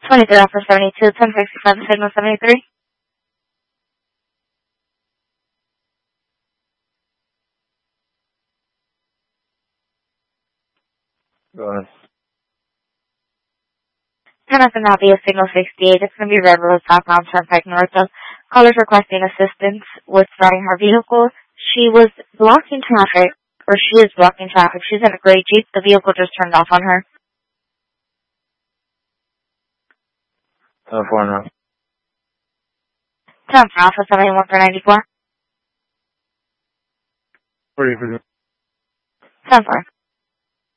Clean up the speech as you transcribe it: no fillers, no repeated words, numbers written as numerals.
23 Alpha 72, 1065, signal 73. Go ahead. Jonathan Abbey, signal 68. It's going to be Red Rose southbound Turnpike North. The caller's requesting assistance with starting her vehicle. She was blocking traffic, or she is blocking traffic. She's in a gray Jeep. The vehicle just turned off on her. 10-4 now. 10 for Alpha 71 for 94. What are you for doing? 10 for.